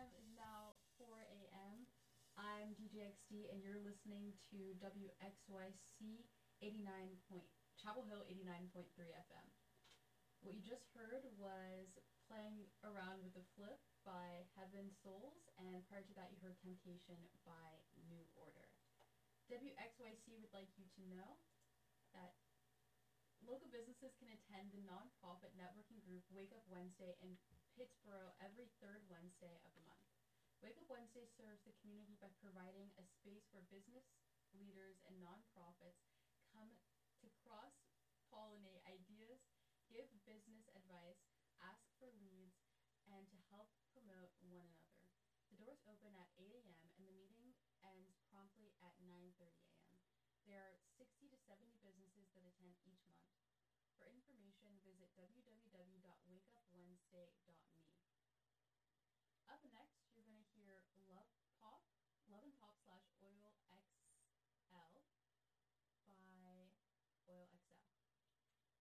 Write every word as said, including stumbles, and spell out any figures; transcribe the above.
time is now four a.m. I'm D J X D, and you're listening to W X Y C eighty-nine point Chapel Hill eighty-nine point three F M. What you just heard was Playing Around with the Flip by Heaven Souls, and prior to that you heard Temptation by New Order. W X Y C would like you to know that local businesses can attend the nonprofit networking group Wake Up Wednesday in Pittsboro every third Wednesday of the month. Wake Up Wednesday serves the community by providing a space where business leaders and nonprofits come to cross-pollinate ideas, give business advice, ask for leads, and to help promote one another. The doors open at eight a.m. and the meeting ends promptly at nine thirty a.m. There are sixty to seventy businesses that attend each month. For information, visit w w w